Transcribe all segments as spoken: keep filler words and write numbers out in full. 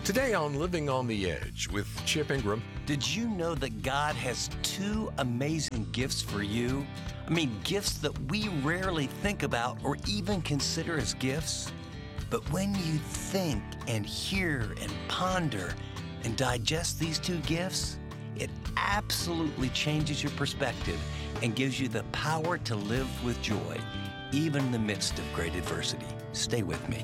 Today on Living on the Edge with Chip Ingram. Did you know that God has two amazing gifts for you? I mean, gifts that we rarely think about or even consider as gifts. But when you think and hear and ponder and digest these two gifts, it absolutely changes your perspective and gives you the power to live with joy, even in the midst of great adversity. Stay with me.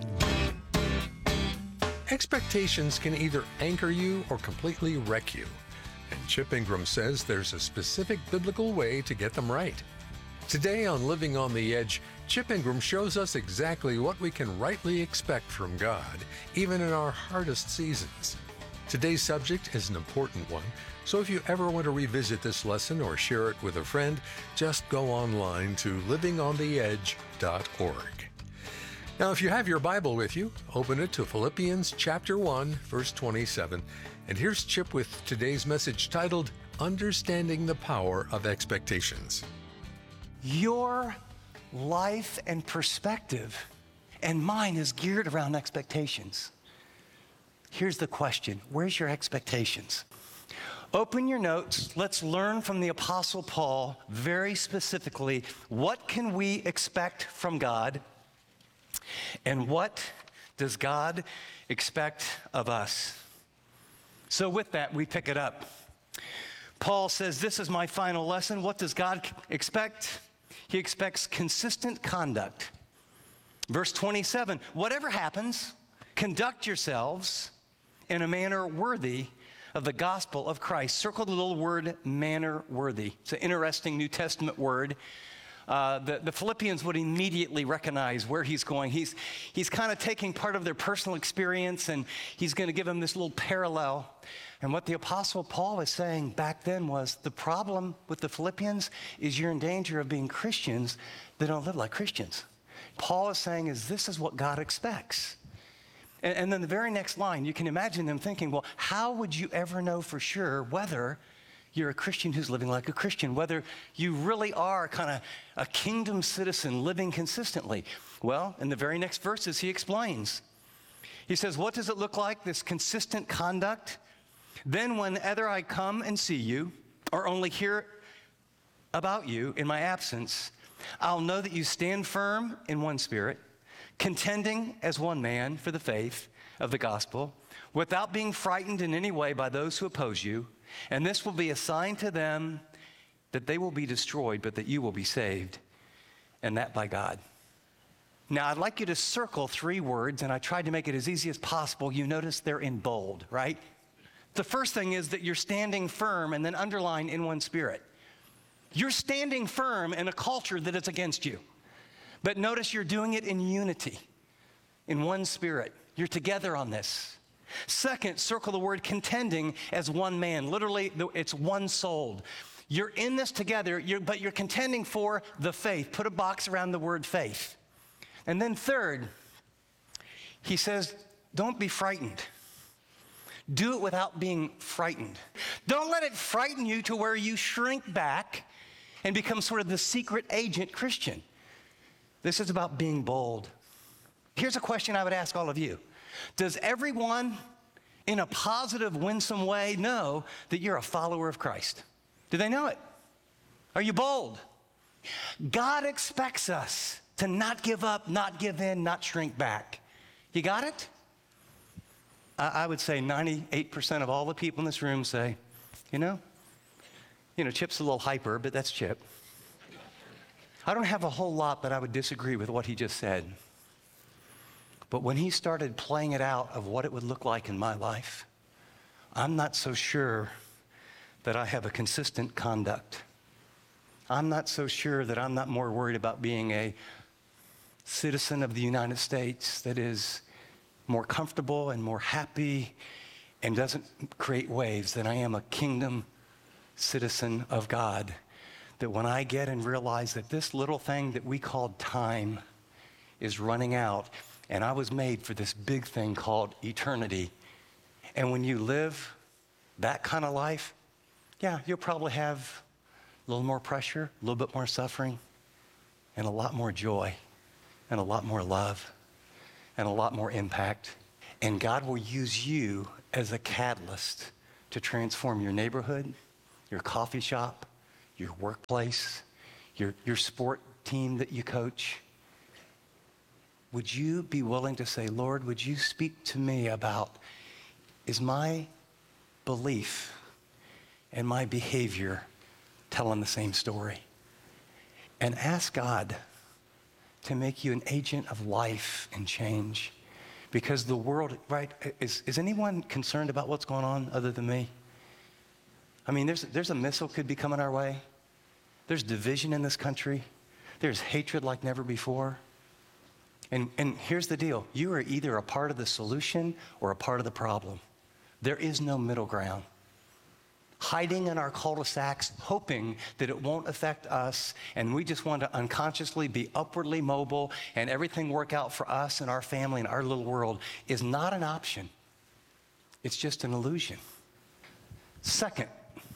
Expectations can either anchor you or completely wreck you. And Chip Ingram says there's a specific biblical way to get them right. Today on Living on the Edge, Chip Ingram shows us exactly what we can rightly expect from God, even in our hardest seasons. Today's subject is an important one, so if you ever want to revisit this lesson or share it with a friend, just go online to living on the edge dot org. Now, if you have your Bible with you, open it to Philippians chapter one, verse twenty-seven. And here's Chip with today's message titled, Understanding the Power of Expectations. Your life and perspective and mine is geared around expectations. Here's the question. Where's your expectations? Open your notes. Let's learn from the Apostle Paul very specifically, what can we expect from God? And what does God expect of us? So with that, we pick it up. Paul says, this is my final lesson. What does God expect? He expects consistent conduct. Verse twenty-seven, whatever happens, conduct yourselves in a manner worthy of the gospel of Christ. Circle the little word, manner worthy. It's an interesting New Testament word. Uh, the, the Philippians would immediately recognize where he's going. He's, he's kind of taking part of their personal experience, and he's going to give them this little parallel. And what the Apostle Paul is saying back then was, the problem with the Philippians is you're in danger of being Christians that don't live like Christians. Paul is saying is this is what God expects. And, and then the very next line, you can imagine them thinking, well, how would you ever know for sure whether you're a Christian who's living like a Christian, whether you really are kind of a kingdom citizen living consistently? Well, in the very next verses, he explains. He says, what does it look like, this consistent conduct? Then whenever I come and see you, or only hear about you in my absence, I'll know that you stand firm in one spirit, contending as one man for the faith of the gospel, without being frightened in any way by those who oppose you. And this will be a sign to them that they will be destroyed, but that you will be saved, and that by God. Now, I'd like you to circle three words, and I tried to make it as easy as possible. You notice they're in bold, right? The first thing is that you're standing firm, and then underline in one spirit. You're standing firm in a culture that is against you. But notice you're doing it in unity, in one spirit. You're together on this. Second, circle the word contending as one man. Literally, it's one souled. You're in this together, you're, but you're contending for the faith. Put a box around the word faith. And then third, he says, don't be frightened. Do it without being frightened. Don't let it frighten you to where you shrink back and become sort of the secret agent Christian. This is about being bold. Here's a question I would ask all of you. Does everyone in a positive, winsome way know that you're a follower of Christ? Do they know it? Are you bold? God expects us to not give up, not give in, not shrink back. You got it? I, I would say ninety-eight percent of all the people in this room say, you know, you know, Chip's a little hyper, but that's Chip. I don't have a whole lot that I would disagree with what he just said. But when he started playing it out of what it would look like in my life, I'm not so sure that I have a consistent conduct. I'm not so sure that I'm not more worried about being a citizen of the United States that is more comfortable and more happy and doesn't create waves than I am a kingdom citizen of God. That when I get and realize that this little thing that we called time is running out, and I was made for this big thing called eternity. And when you live that kind of life, yeah, you'll probably have a little more pressure, a little bit more suffering, and a lot more joy, and a lot more love, and a lot more impact. And God will use you as a catalyst to transform your neighborhood, your coffee shop, your workplace, your, your sport team that you coach. Would you be willing to say, Lord, would you speak to me about, is my belief and my behavior telling the same story? And ask God to make you an agent of life and change. Because the world, right, is, is anyone concerned about what's going on other than me? I mean, there's, there's a missile could be coming our way. There's division in this country. There's hatred like never before. And, and here's the deal. You are either a part of the solution or a part of the problem. There is no middle ground. Hiding in our cul-de-sacs, hoping that it won't affect us, and we just want to unconsciously be upwardly mobile and everything work out for us and our family and our little world is not an option. It's just an illusion. Second,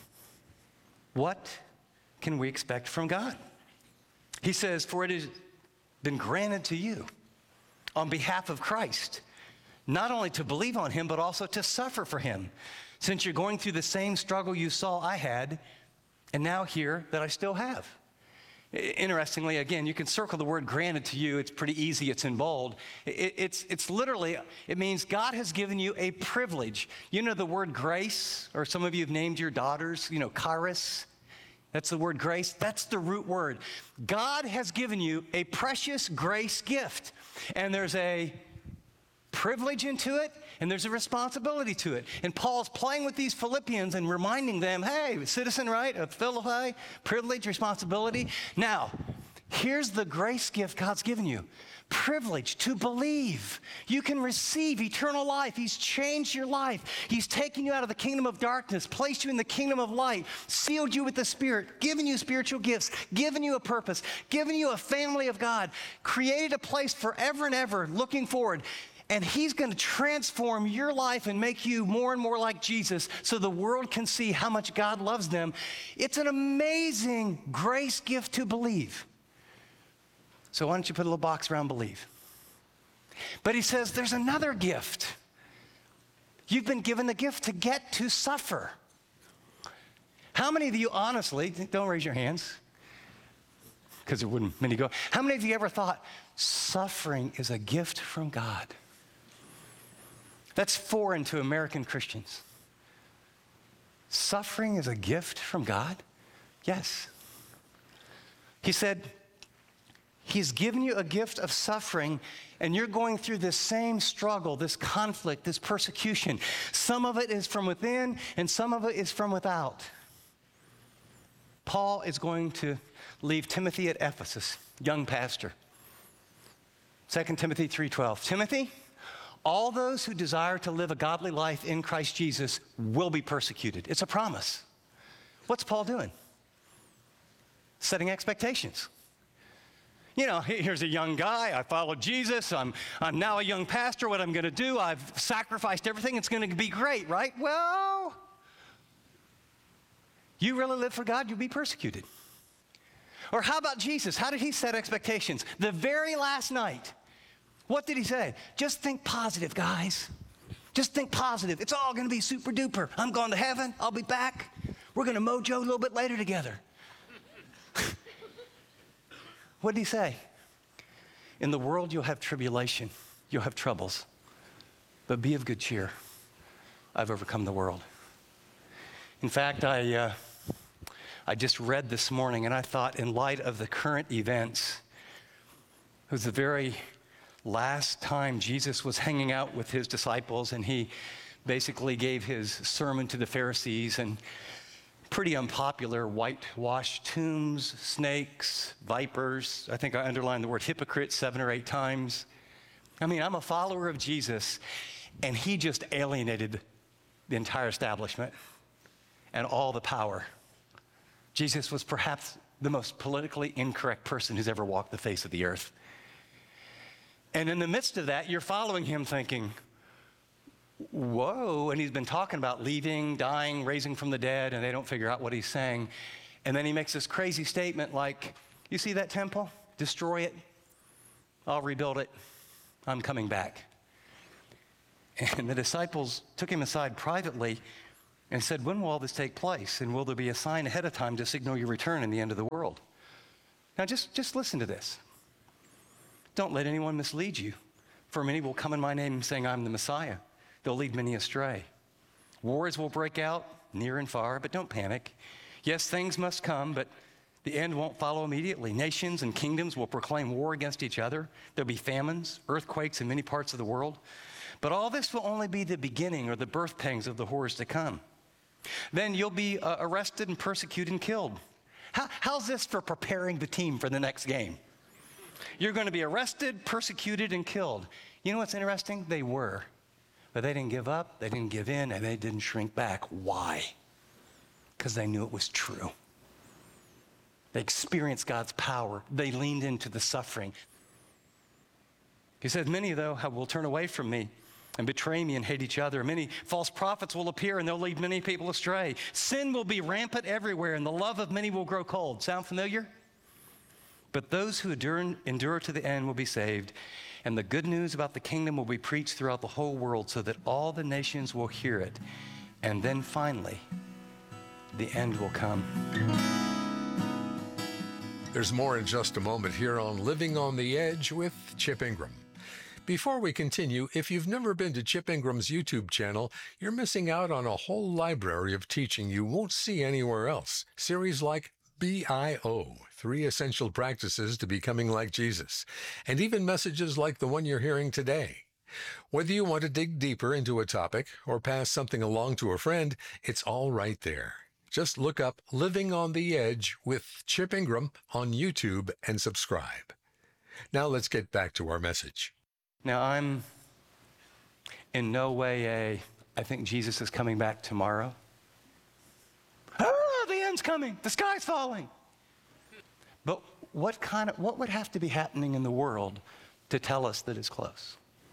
what can we expect from God? He says, for it has been granted to you on behalf of Christ, not only to believe on him, but also to suffer for him. Since you're going through the same struggle you saw I had, and now hear that I still have. Interestingly, again, you can circle the word granted to you. It's pretty easy. It's in bold. It, it's, it's literally, it means God has given you a privilege. You know the word grace, or some of you have named your daughters, you know, charis. That's the word grace. That's the root word. God has given you a precious grace gift. And there's a privilege into it, and there's a responsibility to it. And Paul's playing with these Philippians and reminding them, hey, citizen right of Philippi, privilege, responsibility. Now, here's the grace gift God's given you. Privilege to believe. You can receive eternal life. He's changed your life. He's taken you out of the kingdom of darkness, placed you in the kingdom of light, sealed you with the Spirit, given you spiritual gifts, given you a purpose, given you a family of God, created a place forever and ever looking forward. And he's going to transform your life and make you more and more like Jesus so the world can see how much God loves them. It's an amazing grace gift to believe. So why don't you put a little box around believe? But he says there's another gift. You've been given the gift to get to suffer. How many of you honestly, don't raise your hands, because there wouldn't many go. How many of you ever thought suffering is a gift from God? That's foreign to American Christians. Suffering is a gift from God? Yes. He said, he's given you a gift of suffering, and you're going through this same struggle, this conflict, this persecution. Some of it is from within, and some of it is from without. Paul is going to leave Timothy at Ephesus, young pastor. Second Timothy three twelve. Timothy, all those who desire to live a godly life in Christ Jesus will be persecuted. It's a promise. What's Paul doing? Setting expectations. You know, here's a young guy. I followed Jesus. I'm, I'm now a young pastor. What I'm going to do, I've sacrificed everything. It's going to be great, right? Well, you really live for God, you'll be persecuted. Or how about Jesus? How did he set expectations? The very last night, what did he say? Just think positive, guys. Just think positive. It's all going to be super duper. I'm going to heaven. I'll be back. We're going to mojo a little bit later together. What did he say? In the world, you'll have tribulation. You'll have troubles. But be of good cheer. I've overcome the world. In fact, I, uh, I just read this morning, and I thought, in light of the current events, it was the very last time Jesus was hanging out with his disciples, and he basically gave his sermon to the Pharisees, and pretty unpopular, whitewashed tombs, snakes, vipers. I think I underlined the word hypocrite seven or eight times. I mean, I'm a follower of Jesus, and he just alienated the entire establishment and all the power. Jesus was perhaps the most politically incorrect person who's ever walked the face of the earth. And in the midst of that, you're following him thinking, whoa, and he's been talking about leaving, dying, raising from the dead, and they don't figure out what he's saying. And then he makes this crazy statement like, you see that temple? Destroy it. I'll rebuild it. I'm coming back. And the disciples took him aside privately and said, when will all this take place? And will there be a sign ahead of time to signal your return in the end of the world? Now just, just listen to this. Don't let anyone mislead you, for many will come in my name saying, I'm the Messiah. They'll lead many astray. Wars will break out near and far, but don't panic. Yes, things must come, but the end won't follow immediately. Nations and kingdoms will proclaim war against each other. There'll be famines, earthquakes in many parts of the world. But all this will only be the beginning or the birth pangs of the horrors to come. Then you'll be uh, arrested and persecuted and killed. How, how's this for preparing the team for the next game? You're going to be arrested, persecuted, and killed. You know what's interesting? They were. But they didn't give up, they didn't give in, and they didn't shrink back. Why? Because they knew it was true. They experienced God's power. They leaned into the suffering. He says, many, though, will turn away from me and betray me and hate each other. Many false prophets will appear, and they'll lead many people astray. Sin will be rampant everywhere, and the love of many will grow cold. Sound familiar? But those who endure, endure to the end will be saved, and the good news about the kingdom will be preached throughout the whole world so that all the nations will hear it. And then finally, the end will come. There's more in just a moment here on Living on the Edge with Chip Ingram. Before we continue, if you've never been to Chip Ingram's YouTube channel, you're missing out on a whole library of teaching you won't see anywhere else. Series like B I O, Three Essential Practices to Becoming Like Jesus, and even messages like the one you're hearing today. Whether you want to dig deeper into a topic or pass something along to a friend, it's all right there. Just look up Living on the Edge with Chip Ingram on YouTube and subscribe. Now let's get back to our message. Now, I'm in no way a, I think Jesus is coming back tomorrow. Oh, the end's coming. The sky's falling. But what kind of, what would have to be happening in the world to tell us that it's close?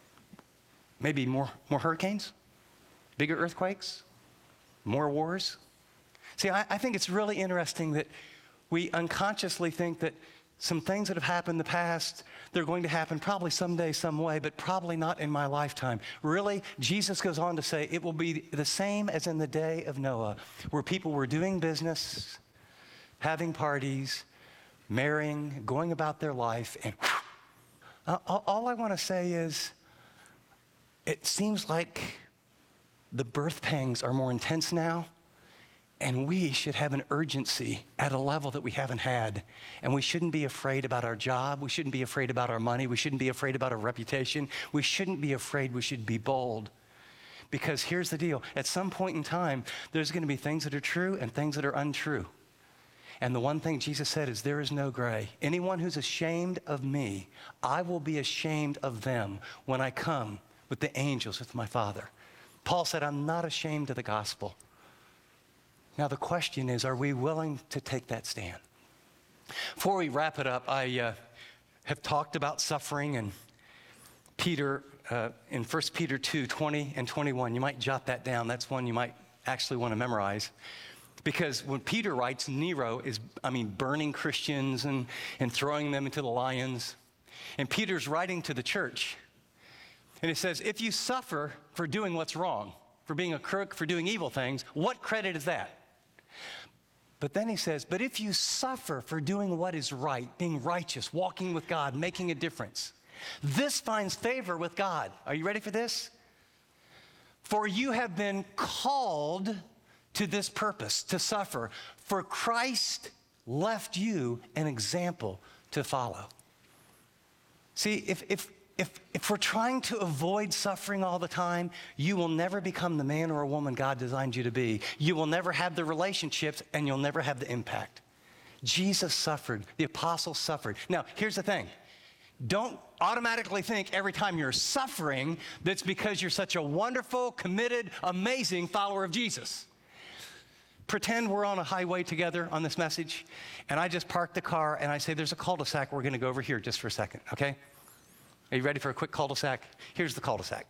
Maybe more, more hurricanes? Bigger earthquakes? More wars? See, I, I think it's really interesting that we unconsciously think that some things that have happened in the past, they're going to happen probably someday, some way, but probably not in my lifetime. Really, Jesus goes on to say it will be the same as in the day of Noah, where people were doing business, having parties, marrying, going about their life, and uh, all, all I want to say is it seems like the birth pangs are more intense now. And we should have an urgency at a level that we haven't had. And we shouldn't be afraid about our job. We shouldn't be afraid about our money. We shouldn't be afraid about our reputation. We shouldn't be afraid. We should be bold. Because here's the deal. At some point in time, there's going to be things that are true and things that are untrue. And the one thing Jesus said is there is no gray. Anyone who's ashamed of me, I will be ashamed of them when I come with the angels with my Father. Paul said, I'm not ashamed of the gospel. Now, the question is, are we willing to take that stand? Before we wrap it up, I uh, have talked about suffering, and Peter, uh, in First Peter two, twenty and twenty-one, you might jot that down. That's one you might actually want to memorize. Because when Peter writes, Nero is, I mean, burning Christians and, and throwing them into the lions. And Peter's writing to the church. And it says, if you suffer for doing what's wrong, for being a crook, for doing evil things, what credit is that? But then he says, but if you suffer for doing what is right, being righteous, walking with God, making a difference, this finds favor with God. Are you ready for this? For you have been called to this purpose, to suffer. For Christ left you an example to follow. See, if, if, if, if we're trying to avoid suffering all the time, you will never become the man or a woman God designed you to be. You will never have the relationships, and you'll never have the impact. Jesus suffered. The apostles suffered. Now, here's the thing. Don't automatically think every time you're suffering that's because you're such a wonderful, committed, amazing follower of Jesus. Pretend we're on a highway together on this message, and I just park the car, and I say, there's a cul-de-sac. We're going to go over here just for a second, okay? Are you ready for a quick cul-de-sac? Here's the cul-de-sac.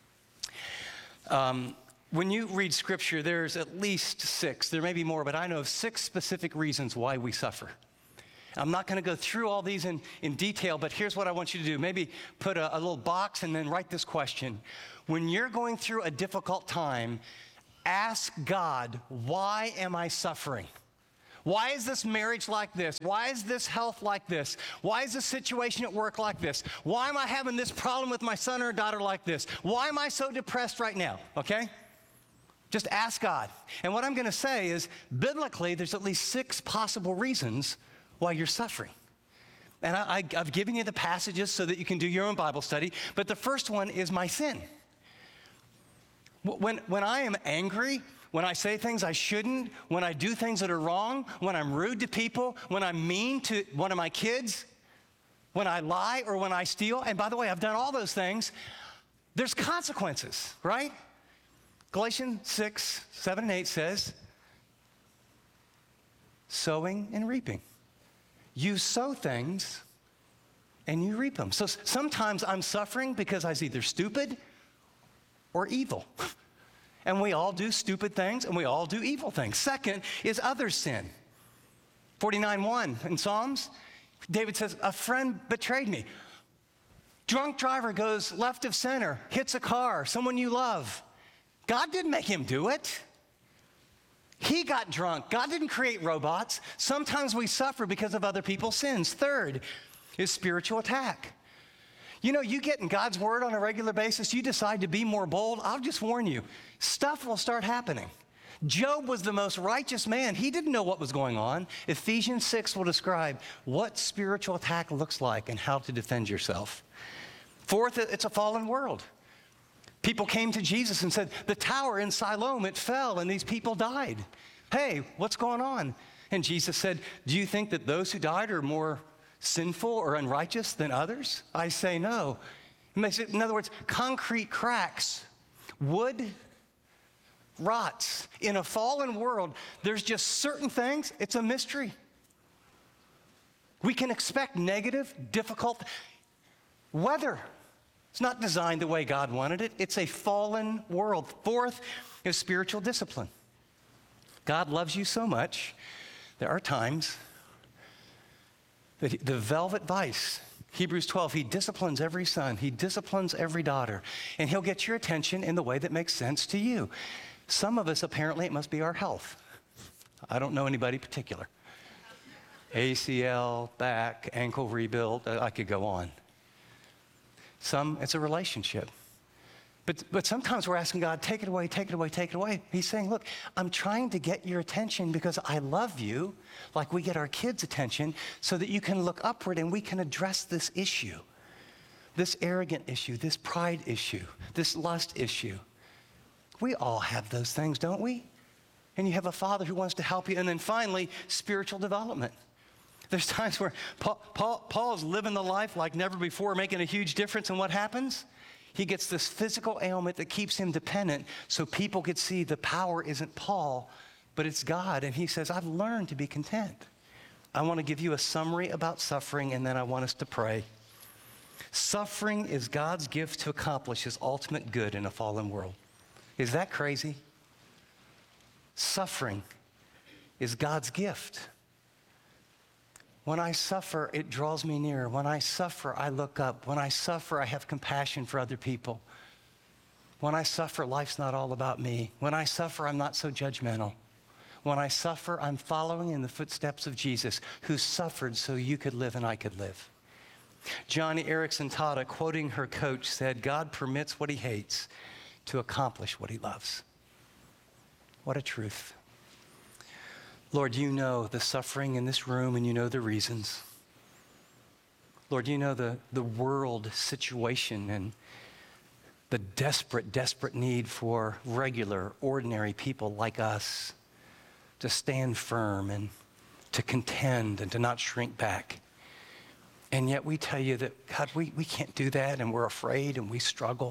Um, when you read Scripture, there's at least six. There may be more, but I know of six specific reasons why we suffer. I'm not going to go through all these in, in detail, but here's what I want you to do. Maybe put a, a little box and then write this question. When you're going through a difficult time, ask God, why am I suffering? Why is this marriage like this? Why is this health like this? Why is this situation at work like this? Why am I having this problem with my son or daughter like this? Why am I so depressed right now? Okay? Just ask God. And what I'm going to say is, biblically, there's at least six possible reasons why you're suffering. And I, I, I've given you the passages so that you can do your own Bible study. But the first one is my sin. When, when I am angry, when I say things I shouldn't, when I do things that are wrong, when I'm rude to people, when I'm mean to one of my kids, when I lie or when I steal, and by the way, I've done all those things, there's consequences, right? Galatians six, seven, and eight says, sowing and reaping. You sow things and you reap them. So sometimes I'm suffering because I was either stupid or evil. And we all do stupid things and we all do evil things. Second is other sin. forty-nine one in Psalms, David says, a friend betrayed me. Drunk driver goes left of center, hits a car, someone you love. God didn't make him do it. He got drunk. God didn't create robots. Sometimes we suffer because of other people's sins. Third is spiritual attack. You know, you get in God's word on a regular basis, you decide to be more bold, I'll just warn you, stuff will start happening. Job was the most righteous man. He didn't know what was going on. Ephesians six will describe what spiritual attack looks like and how to defend yourself. Fourth, it's a fallen world. People came to Jesus and said, the tower in Siloam, it fell and these people died. Hey, what's going on? And Jesus said, do you think that those who died are more sinful or unrighteous than others? I say no. In other words, concrete cracks, wood rots. In a fallen world, there's just certain things, it's a mystery. We can expect negative, difficult weather. It's not designed the way God wanted it. It's a fallen world. Fourth is spiritual discipline. God loves you so much, there are times that the velvet vice, Hebrews twelve, he disciplines every son, he disciplines every daughter, and he'll get your attention in the way that makes sense to you. Some of us, apparently, it must be our health. I don't know anybody particular. A C L, back, ankle rebuild, I could go on. Some, it's a relationship. But, but sometimes we're asking God, take it away, take it away, take it away. He's saying, look, I'm trying to get your attention because I love you, like we get our kids' attention, so that you can look upward and we can address this issue, this arrogant issue, this pride issue, this lust issue. We all have those things, don't we? And you have a Father who wants to help you. And then finally, spiritual development. There's times where Paul, Paul, Paul's living the life like never before, making a huge difference, and what happens? He gets this physical ailment that keeps him dependent, so people could see the power isn't Paul, but it's God. And he says, I've learned to be content. I want to give you a summary about suffering, and then I want us to pray. Suffering is God's gift to accomplish his ultimate good in a fallen world. Is that crazy? Suffering is God's gift. When I suffer, it draws me near. When I suffer, I look up. When I suffer, I have compassion for other people. When I suffer, life's not all about me. When I suffer, I'm not so judgmental. When I suffer, I'm following in the footsteps of Jesus, who suffered so you could live and I could live. Joni Eareckson Tada, quoting her coach, said, God permits what he hates to accomplish what he loves. What a truth. Lord, you know the suffering in this room and you know the reasons. Lord, you know the, the world situation and the desperate, desperate need for regular, ordinary people like us to stand firm and to contend and to not shrink back. And yet we tell you that, God, we, we can't do that, and we're afraid and we struggle.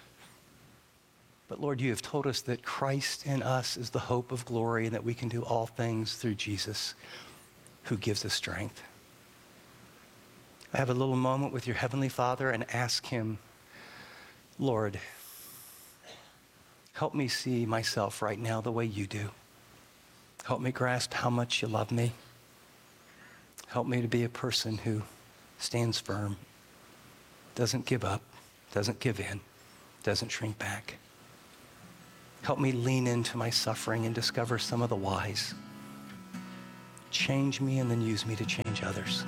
But Lord, you have told us that Christ in us is the hope of glory and that we can do all things through Jesus who gives us strength. I have a little moment with your Heavenly Father and ask him, Lord, help me see myself right now the way you do. Help me grasp how much you love me. Help me to be a person who stands firm, doesn't give up, doesn't give in, doesn't shrink back. Help me lean into my suffering and discover some of the whys. Change me and then use me to change others.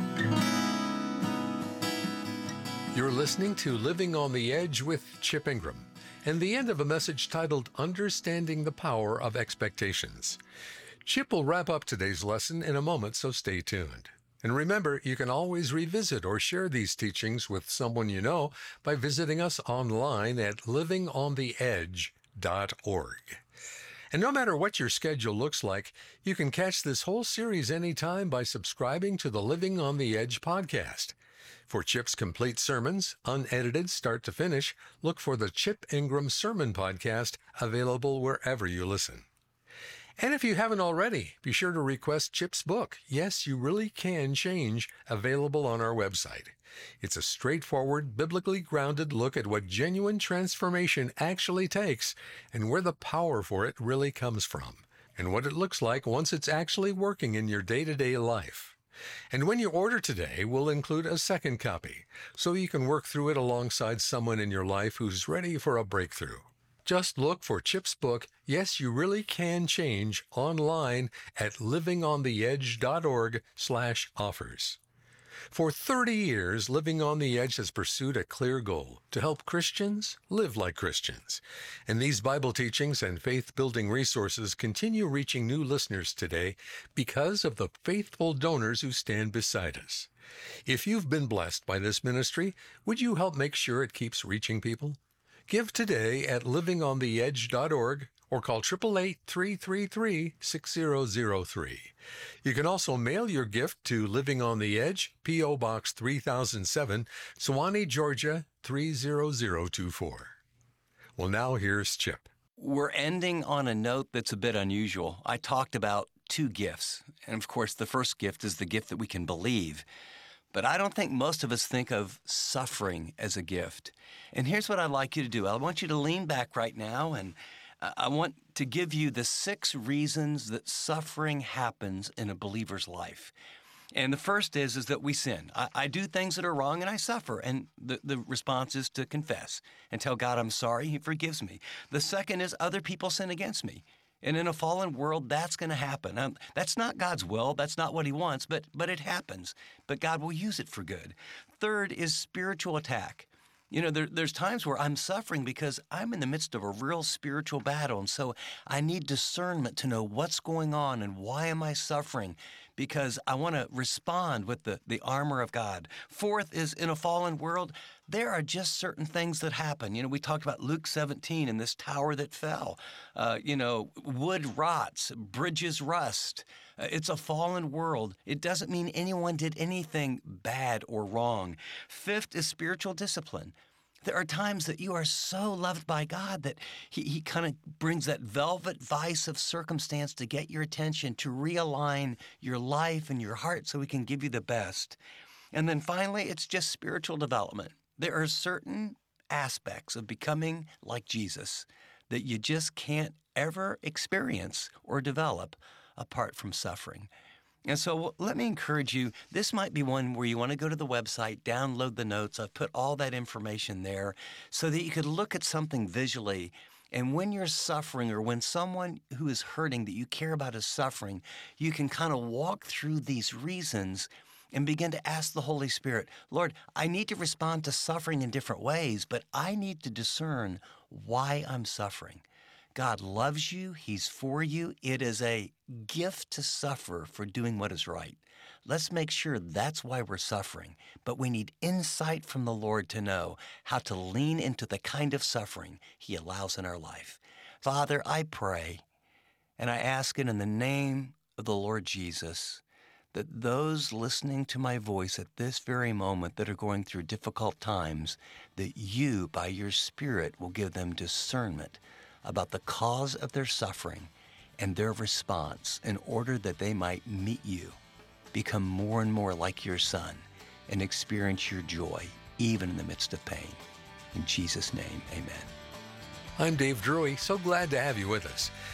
You're listening to Living on the Edge with Chip Ingram, and the end of a message titled Understanding the Power of Expectations. Chip will wrap up today's lesson in a moment, so stay tuned. And remember, you can always revisit or share these teachings with someone you know by visiting us online at living on the edge dot org. And no matter what your schedule looks like, you can catch this whole series anytime by subscribing to the Living on the Edge podcast. For Chip's complete sermons, unedited start to finish, look for the Chip Ingram Sermon Podcast, available wherever you listen. And if you haven't already, be sure to request Chip's book, Yes, You Really Can Change, available on our website. It's a straightforward, biblically grounded look at what genuine transformation actually takes and where the power for it really comes from, and what it looks like once it's actually working in your day-to-day life. And when you order today, we'll include a second copy, so you can work through it alongside someone in your life who's ready for a breakthrough. Just look for Chip's book, Yes, You Really Can Change, online at living on the edge dot org slash offers. For thirty years, Living on the Edge has pursued a clear goal: to help Christians live like Christians. And these Bible teachings and faith-building resources continue reaching new listeners today because of the faithful donors who stand beside us. If you've been blessed by this ministry, would you help make sure it keeps reaching people? Give today at living on the edge dot org or call eight eight eight, three three three, six zero zero three. You can also mail your gift to Living on the Edge, P O. Box three thousand seven, Suwanee, Georgia, three zero zero two four. Well, now here's Chip. We're ending on a note that's a bit unusual. I talked about two gifts, and of course the first gift is the gift that we can believe. But I don't think most of us think of suffering as a gift. And here's what I'd like you to do. I want you to lean back right now, and I want to give you the six reasons that suffering happens in a believer's life. And the first is, is that we sin. I, I do things that are wrong and I suffer. And the, the response is to confess and tell God I'm sorry. He forgives me. The second is other people sin against me. And in a fallen world, that's going to happen. Now, that's not God's will. That's not what he wants, but, but it happens. But God will use it for good. Third is spiritual attack. You know, there, there's times where I'm suffering because I'm in the midst of a real spiritual battle. And so I need discernment to know what's going on and why am I suffering, because I want to respond with the, the armor of God. Fourth is, in a fallen world, there are just certain things that happen. You know, we talked about Luke seventeen and this tower that fell. Uh, you know, wood rots, bridges rust. Uh, it's a fallen world. It doesn't mean anyone did anything bad or wrong. Fifth is spiritual discipline. There are times that you are so loved by God that he, he kind of brings that velvet vice of circumstance to get your attention, to realign your life and your heart so he can give you the best. And then finally, it's just spiritual development. There are certain aspects of becoming like Jesus that you just can't ever experience or develop apart from suffering. And so let me encourage you, this might be one where you want to go to the website, download the notes. I've put all that information there so that you could look at something visually. And when you're suffering, or when someone who is hurting that you care about is suffering, you can kind of walk through these reasons and begin to ask the Holy Spirit, Lord, I need to respond to suffering in different ways, but I need to discern why I'm suffering. God loves you. He's for you. It is a gift to suffer for doing what is right. Let's make sure that's why we're suffering. But we need insight from the Lord to know how to lean into the kind of suffering he allows in our life. Father, I pray, and I ask it in the name of the Lord Jesus, that those listening to my voice at this very moment that are going through difficult times, that you, by your Spirit, will give them discernment about the cause of their suffering and their response in order that they might meet you, become more and more like your Son, and experience your joy even in the midst of pain. In Jesus' name, amen. I'm Dave Drury, so glad to have you with us.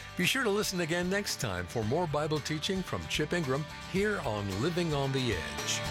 Be sure to listen again next time for more Bible teaching from Chip Ingram here on Living on the Edge.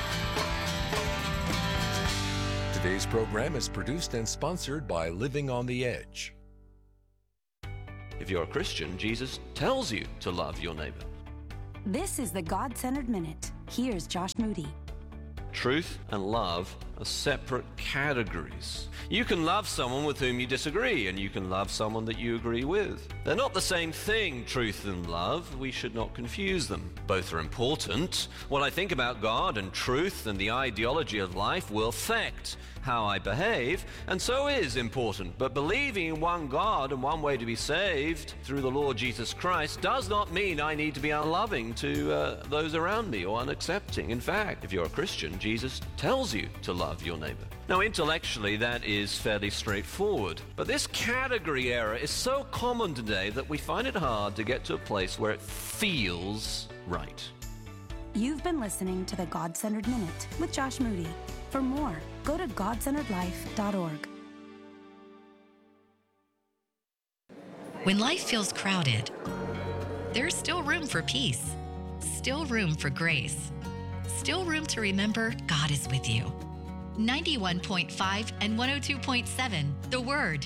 Today's program is produced and sponsored by Living on the Edge. If you're a Christian, Jesus tells you to love your neighbor. This is the God-Centered Minute. Here's Josh Moody. Truth and love are separate categories. You can love someone with whom you disagree, and you can love someone that you agree with. They're not the same thing, truth and love. We should not confuse them. Both are important. What I think about God and truth and the ideology of life will affect how I behave, and so is important. But believing in one God and one way to be saved through the Lord Jesus Christ does not mean I need to be unloving to uh, those around me or unaccepting. In fact, if you're a Christian, Jesus tells you to love your neighbor. Now, intellectually, that is fairly straightforward. But this category error is so common today that we find it hard to get to a place where it feels right. You've been listening to the God-Centered Minute with Josh Moody. For more, go to god centered life dot org. When life feels crowded, there's still room for peace, still room for grace, still room to remember God is with you. ninety-one point five and one oh two point seven, The Word.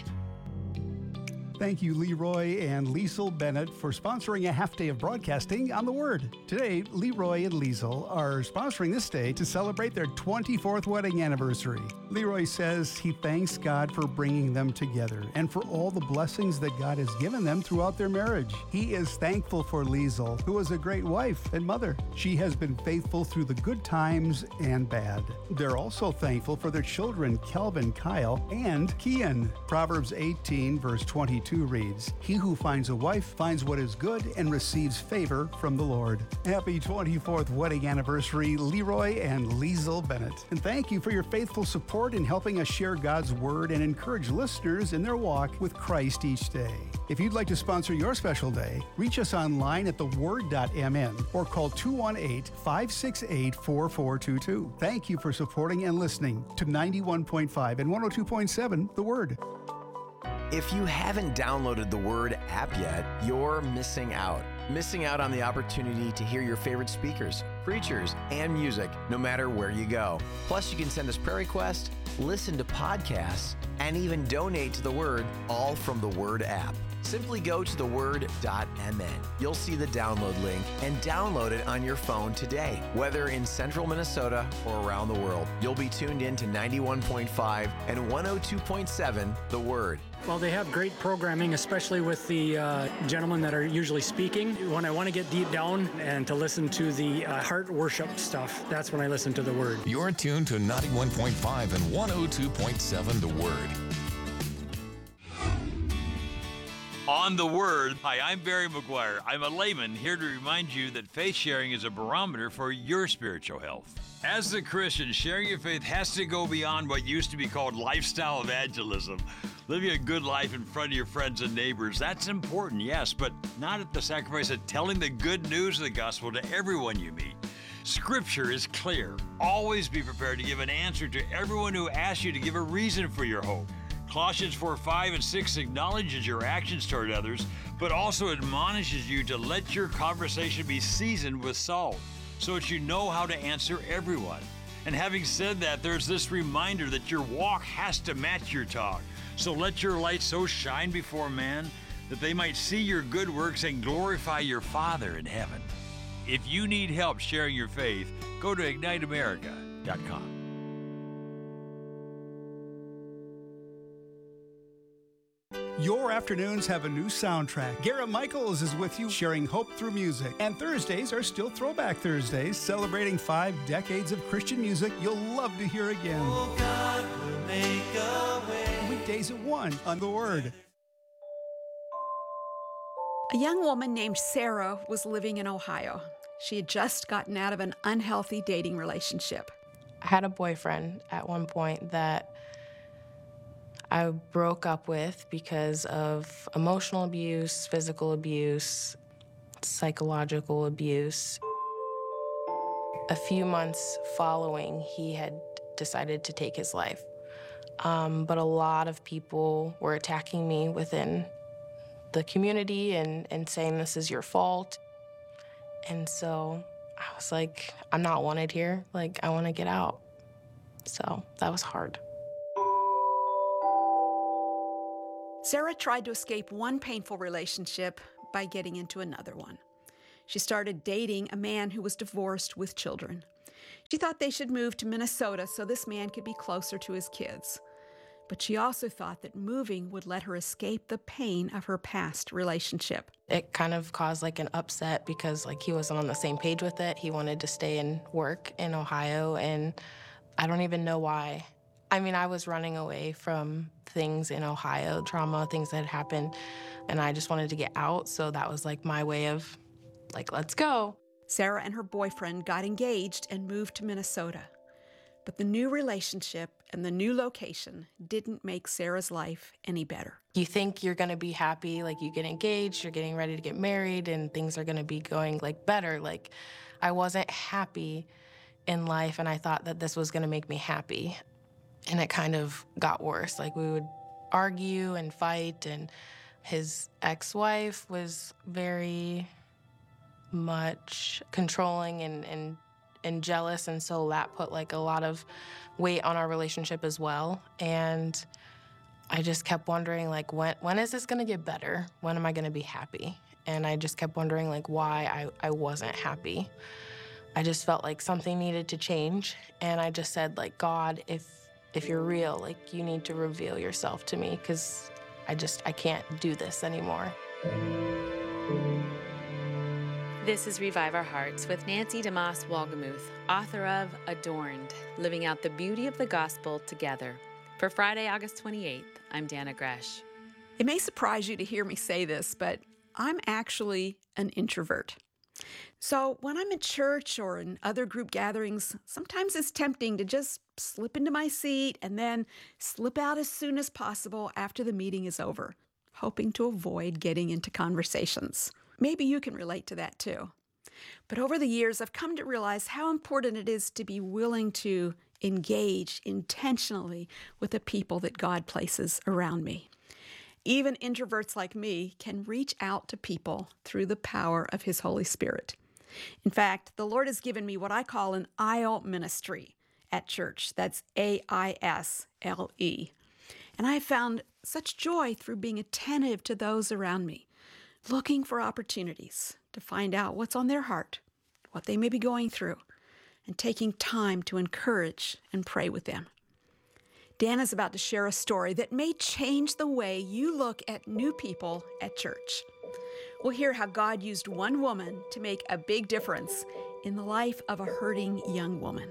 Thank you, Leroy and Liesel Bennett, for sponsoring a half day of broadcasting on The Word. Today, Leroy and Liesel are sponsoring this day to celebrate their twenty-fourth wedding anniversary. Leroy says he thanks God for bringing them together and for all the blessings that God has given them throughout their marriage. He is thankful for Liesel, who is a great wife and mother. She has been faithful through the good times and bad. They're also thankful for their children, Kelvin, Kyle, and Kian. Proverbs eighteen, verse twenty-two reads, "He who finds a wife finds what is good and receives favor from the Lord." Happy twenty-fourth wedding anniversary, Leroy and Liesel Bennett. And thank you for your faithful support in helping us share God's Word and encourage listeners in their walk with Christ each day. If you'd like to sponsor your special day, reach us online at the word dot m n or call two one eight, five six eight, four four two two. Thank you for supporting and listening to ninety-one point five and one oh two point seven The Word. If you haven't downloaded the Word app yet, you're missing out. Missing out on the opportunity to hear your favorite speakers, preachers, and music no matter where you go. Plus, you can send us prayer requests, listen to podcasts, and even donate to the Word, all from the Word app. Simply go to the word dot m n. You'll see the download link and download it on your phone today. Whether in central Minnesota or around the world, you'll be tuned in to ninety-one point five and one oh two point seven The Word. Well, they have great programming, especially with the uh, gentlemen that are usually speaking. When I want to get deep down and to listen to the uh, heart worship stuff, that's when I listen to the Word. You're tuned to ninety-one point five and one oh two point seven The Word. On The Word, hi, I'm Barry McGuire. I'm a layman here to remind you that faith sharing is a barometer for your spiritual health. As a Christian, sharing your faith has to go beyond what used to be called lifestyle evangelism. Living a good life in front of your friends and neighbors, that's important, yes, but not at the sacrifice of telling the good news of the gospel to everyone you meet. Scripture is clear. Always be prepared to give an answer to everyone who asks you to give a reason for your hope. Colossians four, five, and six acknowledges your actions toward others, but also admonishes you to let your conversation be seasoned with salt, so that you know how to answer everyone. And having said that, there's this reminder that your walk has to match your talk. So let your light so shine before man that they might see your good works and glorify your Father in heaven. If you need help sharing your faith, go to ignite america dot com. Your afternoons have a new soundtrack. Garrett Michaels is with you, sharing hope through music. And Thursdays are still Throwback Thursdays, celebrating five decades of Christian music you'll love to hear again. Oh, God will make a way. Weekdays at one on The Word. A young woman named Sarah was living in Ohio. She had just gotten out of an unhealthy dating relationship. I had a boyfriend at one point that I broke up with because of emotional abuse, physical abuse, psychological abuse. A few months following, he had decided to take his life. Um, but a lot of people were attacking me within the community and, and saying this is your fault. And so I was like, I'm not wanted here. Like, I want to get out. So that was hard. Sarah tried to escape one painful relationship by getting into another one. She started dating a man who was divorced with children. She thought they should move to Minnesota so this man could be closer to his kids. But she also thought that moving would let her escape the pain of her past relationship. It kind of caused like an upset because like he wasn't on the same page with it. He wanted to stay and work in Ohio, and I don't even know why. I mean, I was running away from things in Ohio, trauma, things that had happened, and I just wanted to get out. So that was like my way of like, let's go. Sarah and her boyfriend got engaged and moved to Minnesota. But the new relationship and the new location didn't make Sarah's life any better. You think you're gonna be happy, like you get engaged, you're getting ready to get married, and things are gonna be going like better. Like I wasn't happy in life, and I thought that this was gonna make me happy. And it kind of got worse. Like we would argue and fight, and his ex-wife was very much controlling and, and and jealous, and so that put like a lot of weight on our relationship as well. And I just kept wondering, like, when when is this gonna get better? When am I gonna be happy? And I just kept wondering, like, why I, I wasn't happy. I just felt like something needed to change, and I just said, like, God, if if you're real, like, you need to reveal yourself to me, because I just, I can't do this anymore. This is Revive Our Hearts with Nancy DeMoss Wolgemuth, author of Adorned, Living Out the Beauty of the Gospel Together. For Friday, August twenty-eighth, I'm Dana Gresh. It may surprise you to hear me say this, but I'm actually an introvert. So when I'm at church or in other group gatherings, sometimes it's tempting to just slip into my seat and then slip out as soon as possible after the meeting is over, hoping to avoid getting into conversations. Maybe you can relate to that too. But over the years, I've come to realize how important it is to be willing to engage intentionally with the people that God places around me. Even introverts like me can reach out to people through the power of His Holy Spirit. In fact, the Lord has given me what I call an aisle ministry at church. That's A I S L E. And I have found such joy through being attentive to those around me, looking for opportunities to find out what's on their heart, what they may be going through, and taking time to encourage and pray with them. Dana's about to share a story that may change the way you look at new people at church. We'll hear how God used one woman to make a big difference in the life of a hurting young woman.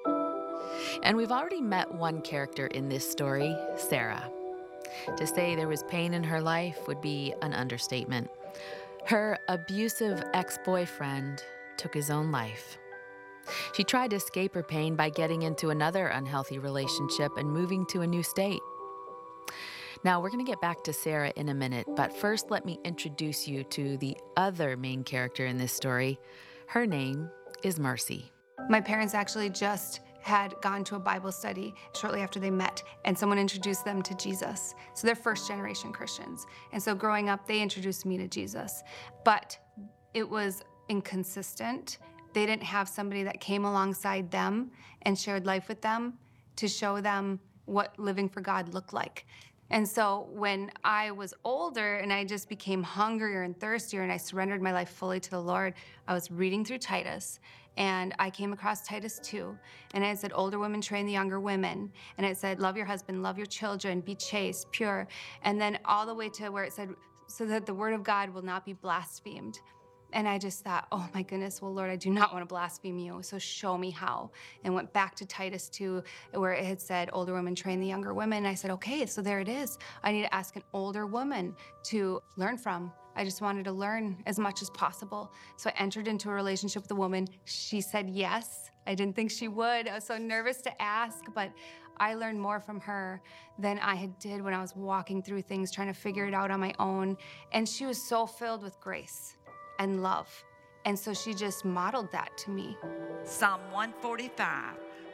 And we've already met one character in this story, Sarah. To say there was pain in her life would be an understatement. Her abusive ex-boyfriend took his own life. She tried to escape her pain by getting into another unhealthy relationship and moving to a new state. Now, we're going to get back to Sarah in a minute, but first let me introduce you to the other main character in this story. Her name is Mercy. My parents actually just had gone to a Bible study shortly after they met, and someone introduced them to Jesus. So they're first generation Christians. And so growing up, they introduced me to Jesus. But it was inconsistent. They didn't have somebody that came alongside them and shared life with them to show them what living for God looked like. And so when I was older and I just became hungrier and thirstier and I surrendered my life fully to the Lord, I was reading through Titus, and I came across Titus two, and it said, older women train the younger women. And it said, love your husband, love your children, be chaste, pure. And then all the way to where it said, so that the word of God will not be blasphemed. And I just thought, oh my goodness, well, Lord, I do not want to blaspheme you, so show me how. And went back to Titus two, where it had said, older women train the younger women. And I said, okay, so there it is. I need to ask an older woman to learn from. I just wanted to learn as much as possible. So I entered into a relationship with a woman. She said yes. I didn't think she would. I was so nervous to ask, but I learned more from her than I had did when I was walking through things, trying to figure it out on my own. And she was so filled with grace and love. And so she just modeled that to me. Psalm one forty-five,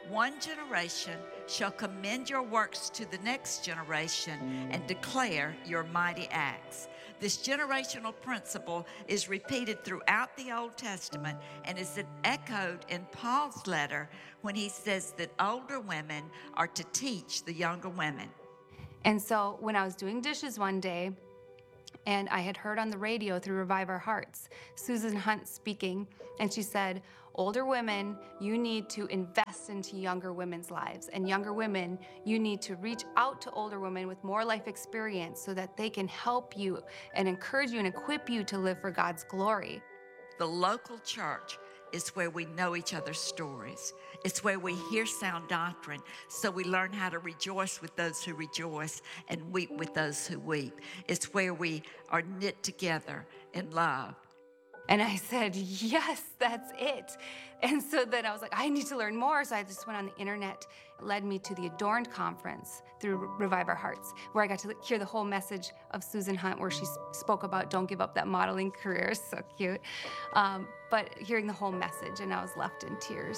one generation shall commend your works to the next generation and declare your mighty acts. This generational principle is repeated throughout the Old Testament and is echoed in Paul's letter when he says that older women are to teach the younger women. And so when I was doing dishes one day, and I had heard on the radio through Revive Our Hearts, Susan Hunt speaking, and she said, older women, you need to invest into younger women's lives. And younger women, you need to reach out to older women with more life experience so that they can help you and encourage you and equip you to live for God's glory. The local church is where we know each other's stories. It's where we hear sound doctrine, so we learn how to rejoice with those who rejoice and weep with those who weep. It's where we are knit together in love. And I said, yes, that's it. And so then I was like, I need to learn more. So I just went on the internet. It led me to the Adorned Conference through Revive Our Hearts, where I got to hear the whole message of Susan Hunt, where she spoke about don't give up that modeling career. So cute. Um, but hearing the whole message, and I was left in tears.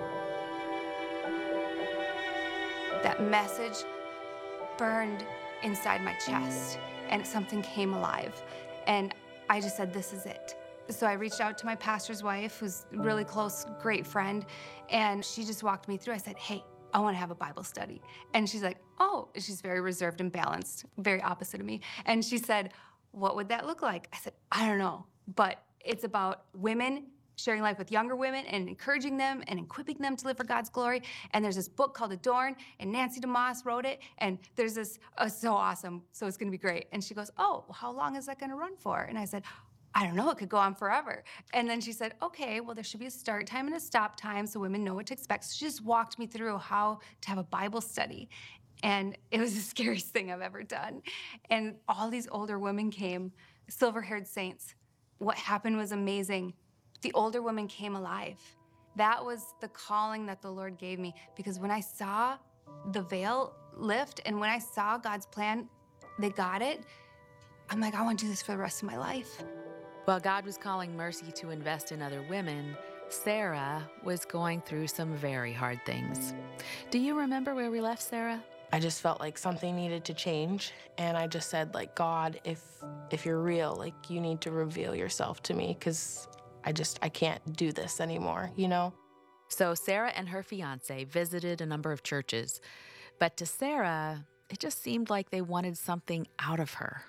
That message burned inside my chest, and something came alive. And I just said, this is it. So I reached out to my pastor's wife, who's a really close, great friend, and she just walked me through. I said, hey, I want to have a Bible study. And she's like, oh, she's very reserved and balanced, very opposite of me. And she said, what would that look like? I said, I don't know, but it's about women sharing life with younger women and encouraging them and equipping them to live for God's glory. And there's this book called Adorned, and Nancy DeMoss wrote it, and there's this, oh, so awesome, so it's gonna be great. And she goes, oh, well, how long is that gonna run for? And I said, I don't know, it could go on forever. And then she said, okay, well, there should be a start time and a stop time so women know what to expect. So she just walked me through how to have a Bible study. And it was the scariest thing I've ever done. And all these older women came, silver-haired saints. What happened was amazing. The older women came alive. That was the calling that the Lord gave me, because when I saw the veil lift and when I saw God's plan, they got it, I'm like, I want to do this for the rest of my life. While God was calling Mercy to invest in other women, Sarah was going through some very hard things. Do you remember where we left Sarah? I just felt like something needed to change, and I just said, like, God, if if you're real, like, you need to reveal yourself to me, because I just, I can't do this anymore, you know? So Sarah and her fiance visited a number of churches, but to Sarah, it just seemed like they wanted something out of her.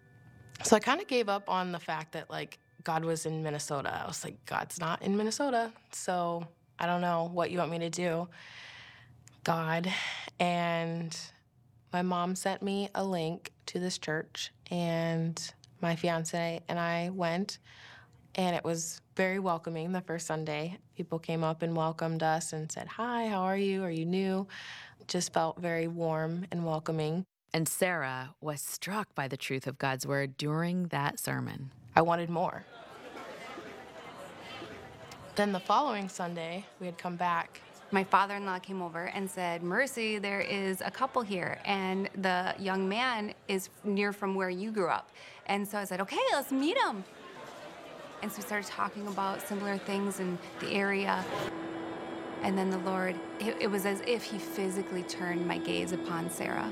So I kind of gave up on the fact that, like, God was in Minnesota. I was like, God's not in Minnesota, so I don't know what you want me to do, God. And my mom sent me a link to this church, and my fiance and I went, and it was very welcoming the first Sunday. People came up and welcomed us and said, hi, how are you? Are you new? Just felt very warm and welcoming. And Sarah was struck by the truth of God's word during that sermon. I wanted more. Then the following Sunday, we had come back. My father-in-law came over and said, Mercy, there is a couple here, and the young man is near from where you grew up. And so I said, okay, let's meet him. And so we started talking about similar things in the area. And then the Lord, it, it was as if he physically turned my gaze upon Sarah.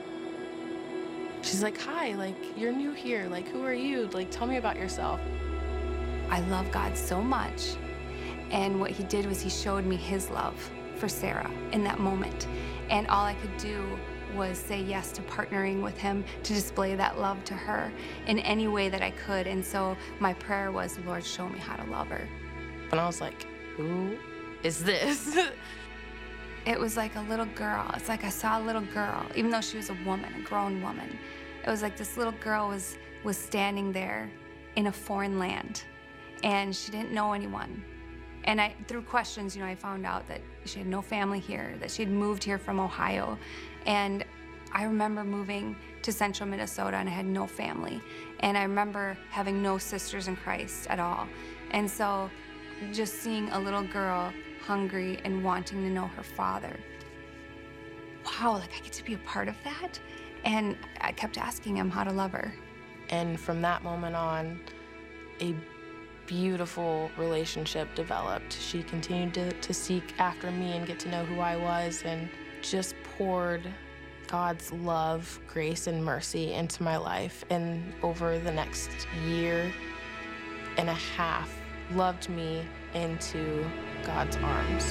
She's like, hi, like, you're new here. Like, who are you? Like, tell me about yourself. I love God so much. And what he did was he showed me his love for Sarah in that moment. And all I could do was say yes to partnering with him to display that love to her in any way that I could. And so my prayer was, Lord, show me how to love her. And I was like, who is this? It was like a little girl. It's like I saw a little girl, even though she was a woman, a grown woman. It was like this little girl was, was standing there in a foreign land, and she didn't know anyone. And I, through questions, you know, I found out that she had no family here, that she had moved here from Ohio. And I remember moving to central Minnesota, and I had no family. And I remember having no sisters in Christ at all. And so just seeing a little girl hungry and wanting to know her father. Wow, like I get to be a part of that? And I kept asking him how to love her. And from that moment on, a beautiful relationship developed. She continued to, to seek after me and get to know who I was, and just poured God's love, grace, and mercy into my life. And over the next year and a half, loved me into God's arms.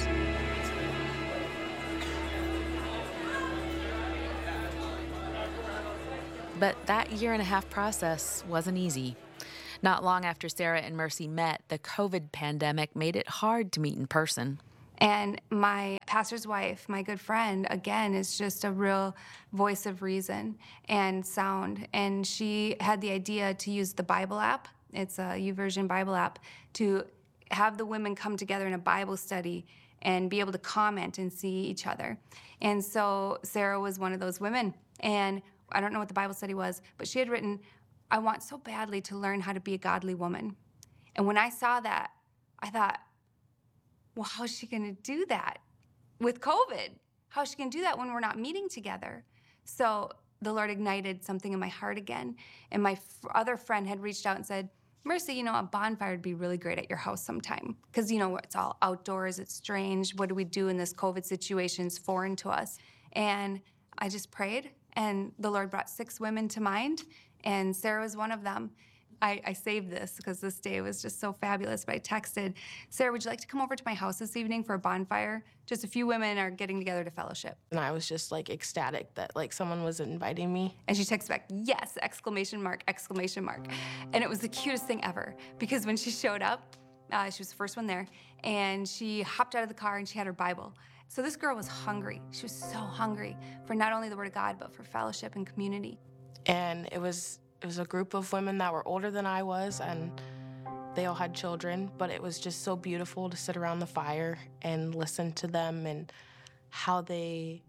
But that year and a half process wasn't easy. Not long after Sarah and Mercy met, the COVID pandemic made it hard to meet in person. And my pastor's wife, my good friend, again, is just a real voice of reason and sound. And she had the idea to use the Bible app. It's a YouVersion Bible app, to have the women come together in a Bible study and be able to comment and see each other. And so Sarah was one of those women. And I don't know what the Bible study was, but she had written, I want so badly to learn how to be a godly woman. And when I saw that, I thought, well, how's she gonna do that with COVID? How's she gonna do that when we're not meeting together? So the Lord ignited something in my heart again. And my f- other friend had reached out and said, Mercy, you know, a bonfire would be really great at your house sometime. Because, you know, it's all outdoors, it's strange. What do we do in this COVID situation? It's foreign to us. And I just prayed, and the Lord brought six women to mind, and Sarah was one of them. I, I saved this because this day was just so fabulous, but I texted, Sarah, would you like to come over to my house this evening for a bonfire? Just a few women are getting together to fellowship. And I was just like ecstatic that like someone was inviting me. And she texted back, yes, exclamation mark, exclamation mark. And it was the cutest thing ever, because when she showed up, uh, she was the first one there, and she hopped out of the car and she had her Bible. So this girl was hungry. She was so hungry for not only the Word of God, but for fellowship and community. And it was It was a group of women that were older than I was, and they all had children, but it was just so beautiful to sit around the fire and listen to them and how they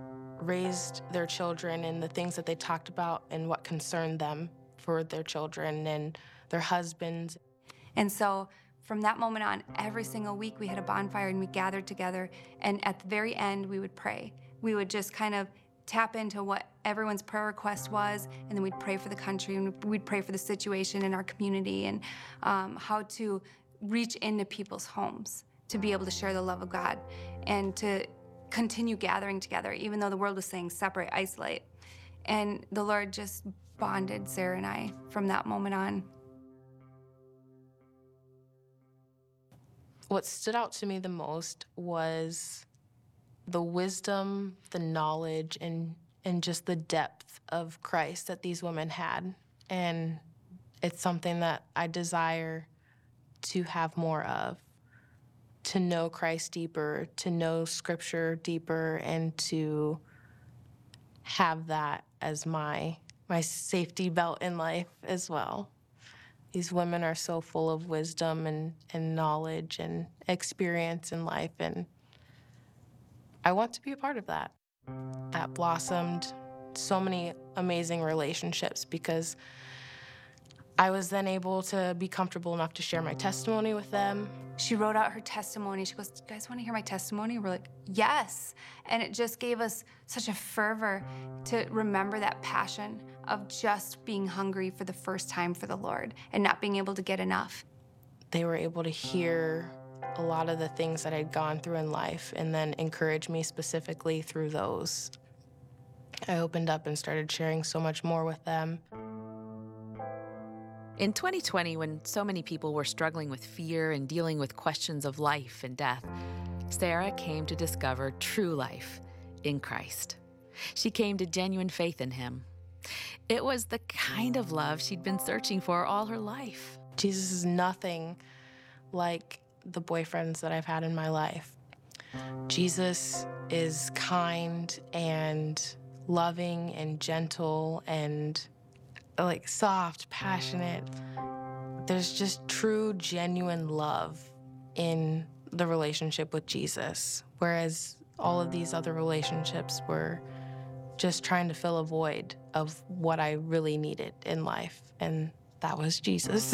raised their children and the things that they talked about and what concerned them for their children and their husbands. And so from that moment on, every single week we had a bonfire and we gathered together, and at the very end we would pray. We would just kind of tap into what everyone's prayer request was, and then we'd pray for the country, and we'd pray for the situation in our community, and um, how to reach into people's homes to be able to share the love of God and to continue gathering together, even though the world was saying separate, isolate. And the Lord just bonded Sarah and I from that moment on. What stood out to me the most was the wisdom, the knowledge, and and just the depth of Christ that these women had. And it's something that I desire to have more of, to know Christ deeper, to know Scripture deeper, and to have that as my my safety belt in life as well. These women are so full of wisdom and, and knowledge and experience in life, and I want to be a part of that. That blossomed so many amazing relationships because I was then able to be comfortable enough to share my testimony with them. She wrote out her testimony. She goes, "Do you guys want to hear my testimony?" We're like, yes. And it just gave us such a fervor to remember that passion of just being hungry for the first time for the Lord and not being able to get enough. They were able to hear a lot of the things that I'd gone through in life and then encourage me specifically through those. I opened up and started sharing so much more with them. In twenty twenty, when so many people were struggling with fear and dealing with questions of life and death, Sarah came to discover true life in Christ. She came to genuine faith in Him. It was the kind of love she'd been searching for all her life. Jesus is nothing like the boyfriends that I've had in my life. Jesus is kind and loving and gentle and like soft, passionate. There's just true, genuine love in the relationship with Jesus, whereas all of these other relationships were just trying to fill a void of what I really needed in life, and that was Jesus.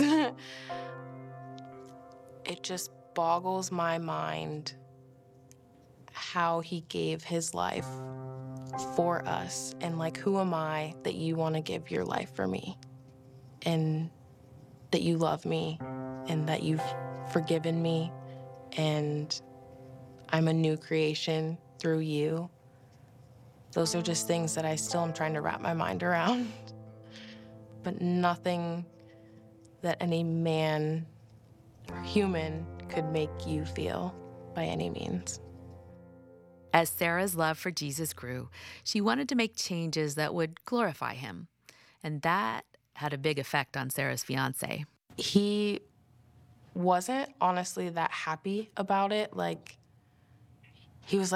It just boggles my mind how He gave His life for us, and like, who am I that you want to give your life for me, and that you love me and that you've forgiven me and I'm a new creation through you. Those are just things that I still am trying to wrap my mind around. But nothing that any man or human could make you feel by any means. As Sarah's love for Jesus grew, she wanted to make changes that would glorify him. And that had a big effect on Sarah's fiance. He wasn't honestly that happy about it. Like, he was like,